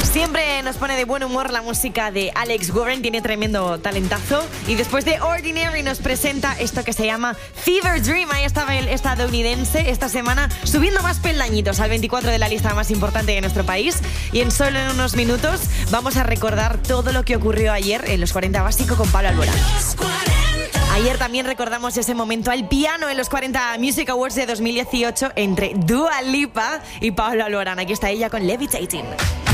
Siempre nos pone de buen humor la música de Alex Warren, tiene tremendo talentazo. Y después de Ordinary nos presenta esto que se llama Fever Dream. Ahí estaba el estadounidense esta semana subiendo más peldañitos al 24 de la lista más importante de nuestro país. Y en solo unos minutos vamos a recordar todo lo que ocurrió ayer en los 40 Básico con Pablo Alborán. Ayer también recordamos ese momento al piano en los 40 Music Awards de 2018 entre Dua Lipa y Pablo Alborán. Aquí está ella con Levitating.